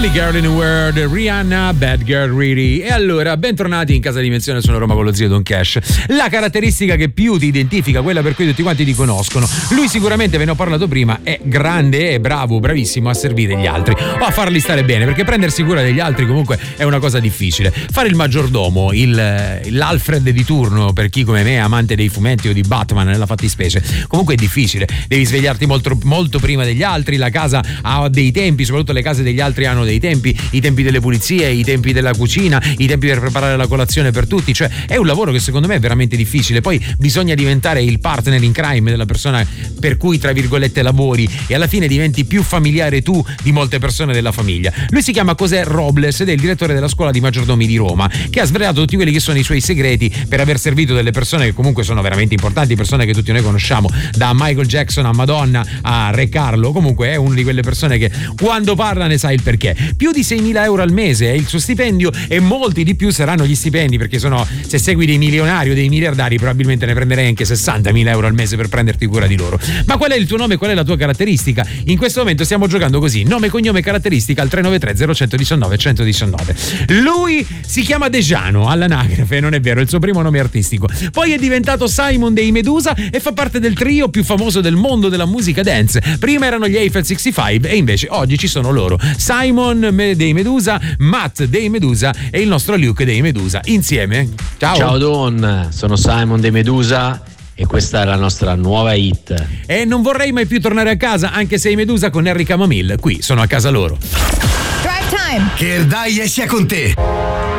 Only Girl in the World, Rihanna, Bad Girl Riri. E allora, bentornati in Casa Dimensione, sono Roma con lo zio Don Cash. La caratteristica che più ti identifica, quella per cui tutti quanti ti conoscono. Lui sicuramente, ve ne ho parlato prima, è grande e bravo, bravissimo a servire gli altri o a farli stare bene, perché prendersi cura degli altri comunque è una cosa difficile. Fare il maggiordomo, l'Alfred di turno, per chi come me è amante dei fumetti o di Batman nella fattispecie, comunque è difficile. Devi svegliarti molto, molto prima degli altri, la casa ha dei tempi, soprattutto le case degli altri hanno dei tempi, i tempi delle pulizie, i tempi della cucina, i tempi per preparare la colazione per tutti, cioè è un lavoro che secondo me è veramente difficile. Poi bisogna diventare il partner in crime della persona per cui tra virgolette lavori, e alla fine diventi più familiare tu di molte persone della famiglia. Lui si chiama José Robles ed è il direttore della scuola di maggiordomi di Roma, che ha svelato tutti quelli che sono i suoi segreti per aver servito delle persone che comunque sono veramente importanti, persone che tutti noi conosciamo, da Michael Jackson a Madonna a Re Carlo. Comunque è una di quelle persone che quando parla ne sa il perché. Più di 6.000 euro al mese è il suo stipendio, e molti di più saranno gli stipendi, perché se segui dei milionari o dei miliardari probabilmente ne prenderei anche 60.000 euro al mese per prenderti cura di loro. Ma qual è il tuo nome, qual è la tua caratteristica? In questo momento stiamo giocando così: nome, cognome, caratteristica al 393 0119 119. Lui si chiama Dejano all'anagrafe, non è vero, è il suo primo nome artistico. Poi è diventato Simon dei Medusa e fa parte del trio più famoso del mondo della musica dance. Prima erano gli Eiffel 65 e invece oggi ci sono loro: Simon dei Medusa, Matt dei Medusa e il nostro Luke dei Medusa insieme. Ciao Don, sono Simon dei Medusa e questa è la nostra nuova hit. E non vorrei mai più tornare a casa, anche se i Medusa con Harry Camomille qui sono a casa loro. Drive time. Che dai sia con te.